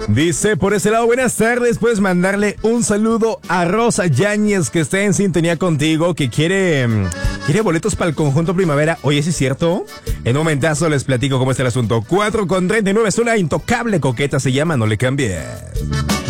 Dice, por ese lado, buenas tardes. Puedes mandarle un saludo a Rosa Yáñez, que está en sintonía contigo, que quiere boletos para el conjunto Primavera. Oye, ¿sí es cierto? En un momentazo les platico cómo está el asunto. 4:39, es una intocable coqueta, se llama No le cambies.